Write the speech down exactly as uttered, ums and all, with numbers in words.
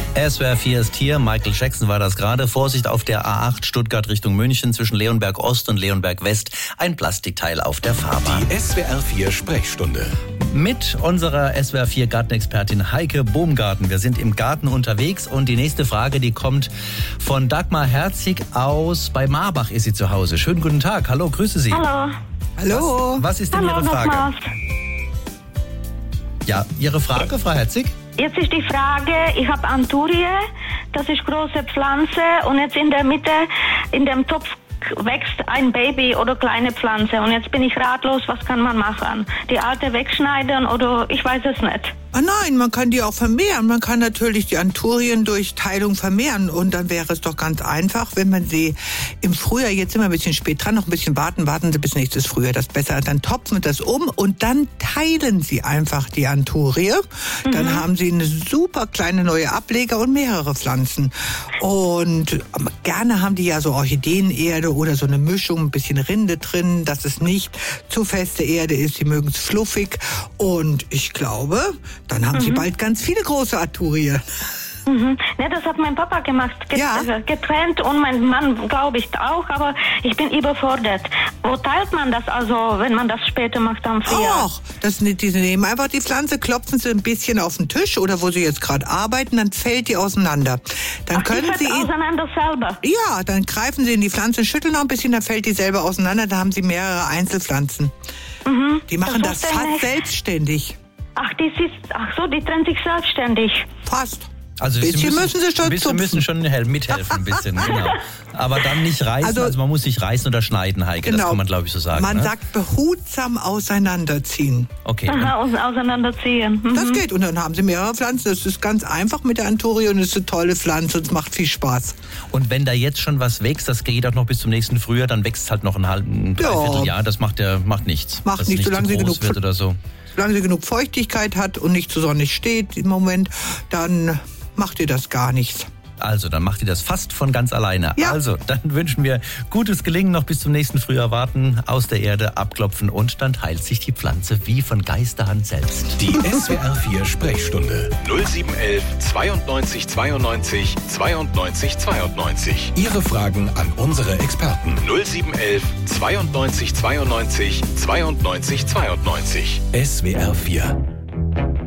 S W R vier ist hier, Michael Jackson war das gerade. Vorsicht auf der A acht Stuttgart Richtung München zwischen Leonberg Ost und Leonberg West. Ein Plastikteil auf der Fahrbahn. Die S W R vier Sprechstunde. Mit unserer S W R vier Gartenexpertin Heike Bohmgarten. Wir sind im Garten unterwegs und die nächste Frage, die kommt von Dagmar Herzig aus, bei Marbach ist sie zu Hause. Schönen guten Tag, hallo, grüße Sie. Hallo. Hallo. Was, was ist denn Hallo, Ihre Frage? nochmals. Ja, Ihre Frage, Frau Herzig? Jetzt ist die Frage, ich habe Anturie, das ist große Pflanze und jetzt in der Mitte, in dem Topf wächst ein Baby oder kleine Pflanze und jetzt bin ich ratlos, was kann man machen? Die alte wegschneiden oder ich weiß es nicht. Ah nein, man kann die auch vermehren. Man kann natürlich die Anturien durch Teilung vermehren. Und dann wäre es doch ganz einfach, wenn man sie im Frühjahr, jetzt sind wir ein bisschen spät dran, noch ein bisschen warten, warten Sie bis nächstes Frühjahr, das ist besser. Dann topfen Sie das um und dann teilen Sie einfach die Anturie. Mhm. Dann haben Sie eine super kleine neue Ableger und mehrere Pflanzen. Und gerne haben die ja so Orchideenerde oder so eine Mischung, ein bisschen Rinde drin, dass es nicht zu feste Erde ist. Sie mögen es fluffig. Und ich glaube, dann haben mhm. Sie bald ganz viele große Anturien. Mhm. Ja, das hat mein Papa gemacht, get- ja. getrennt und mein Mann, glaube ich, auch, aber ich bin überfordert. Wo teilt man das also, wenn man das später macht am Frühjahr? Och, das, die nehmen einfach die Pflanze, klopfen sie ein bisschen auf den Tisch oder wo sie jetzt gerade arbeiten, dann fällt die auseinander. Dann Ach, können die Sie fällt auseinander selber? Ja, dann greifen Sie in die Pflanze, schütteln noch ein bisschen, dann fällt die selber auseinander, da haben Sie mehrere Einzelpflanzen. Mhm. Die machen das, das fast selbstständig. Ach, die ist, ach so, die trennt sich selbstständig. Fast. Also bisschen Sie müssen, müssen Sie schon bisschen zupfen. müssen schon mithelfen, ein bisschen, genau. Aber dann nicht reißen, also, also man muss sich reißen oder schneiden, Heike, genau, das kann man, glaube ich, so sagen. Man ne? sagt behutsam auseinanderziehen. Okay. Aha, auseinanderziehen. Mhm. Das geht und dann haben Sie mehrere Pflanzen. Das ist ganz einfach mit der Anturie und es ist eine tolle Pflanze und es macht viel Spaß. Und wenn da jetzt schon was wächst, das geht auch noch bis zum nächsten Frühjahr, dann wächst es halt noch ein halben, dreiviertel Jahr, das macht, der, macht nichts. Macht nichts, solange sie genug wird oder so. Solange sie genug Feuchtigkeit hat und nicht zu sonnig steht im Moment, dann macht ihr das gar nichts. Also, dann macht ihr das fast von ganz alleine. Ja. Also, dann wünschen wir gutes Gelingen, noch bis zum nächsten Frühjahr warten, aus der Erde abklopfen und dann teilt sich die Pflanze wie von Geisterhand selbst. Die S W R vier Sprechstunde null sieben eins eins zweiundneunzig zweiundneunzig zweiundneunzig zweiundneunzig. Ihre Fragen an unsere Experten null sieben eins eins zweiundneunzig zweiundneunzig zweiundneunzig zweiundneunzig. S W R vier